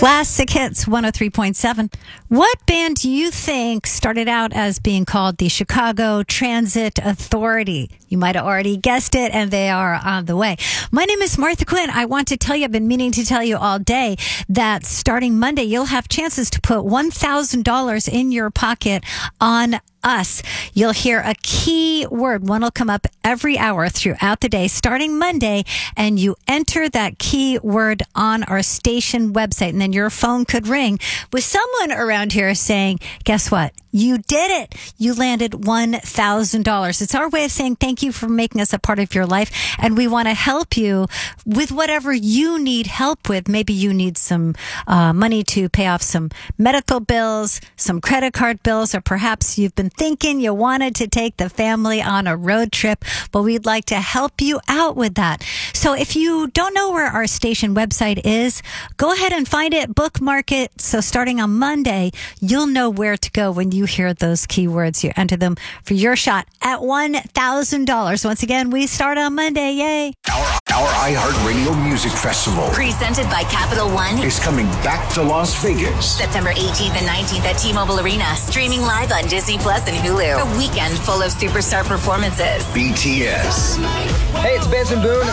Classic Hits 103.7. What band do you think started out as being called the Chicago Transit Authority? You might have already guessed it, and they are on the way. My name is Martha Quinn. I want to tell you, I've been meaning to tell you all day that starting Monday, you'll have chances to put $1,000 in your pocket on us. You'll hear a key word. One will come up every hour throughout the day, starting Monday, and you enter that key word on our station website, and then your phone could ring with someone around here saying, guess what? You did it. You landed $1,000. It's our way of saying thank you for making us a part of your life, and we want to help you with whatever you need help with. Maybe you need some money to pay off some medical bills, some credit card bills, or perhaps you've been thinking you wanted to take the family on a road trip, but we'd like to help you out with that. So if you don't know where our station website is, go ahead and find it, bookmark it. So starting on Monday, you'll know where to go when you hear those keywords. You enter them for your shot at $1,000. Once again, we start on Monday. Yay. Our iHeartRadio Music Festival, presented by Capital One, is coming back to Las Vegas. September 18th and 19th at T-Mobile Arena. Streaming live on Disney Plus and Hulu. A weekend full of superstar performances. BTS. Hey, it's Benson Boone.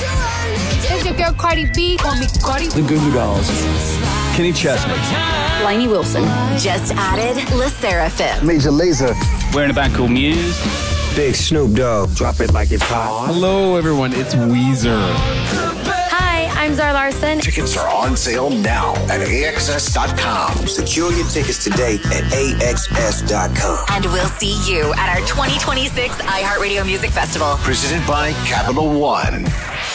It's your girl Cardi B. Call me Cardi. The Goo Goo Dolls. Kenny Chesney. Lainey Wilson. Just added Le Seraphim. Major Lazer. We're in a band called Muse. Big Snoop Dogg. Drop it like it's hot. Hello, everyone. It's Weezer. Hi, I'm Zara Larson. Tickets are on sale now at AXS.com. Secure your tickets today at AXS.com. And we'll see you at our 2026 iHeartRadio Music Festival. Presented by Capital One.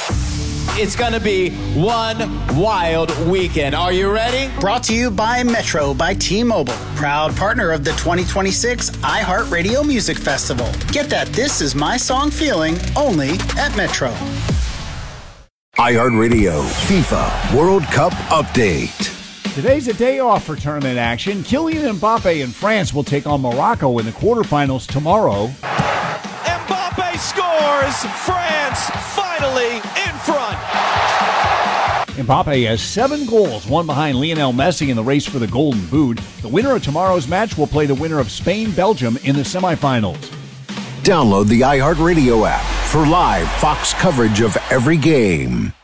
It's going to be one wild weekend. Are you ready? Brought to you by Metro by T-Mobile, proud partner of the 2026 iHeartRadio Music Festival. Get that This Is My Song feeling only at Metro. iHeartRadio FIFA World Cup Update. Today's a day off for tournament action. Kylian Mbappe and France will take on Morocco in the quarterfinals tomorrow. Mbappe scores! France finally in front! Mbappe has 7 goals, one behind Lionel Messi in the race for the Golden Boot. The winner of tomorrow's match will play the winner of Spain-Belgium in the semifinals. Download the iHeartRadio app for live Fox coverage of every game.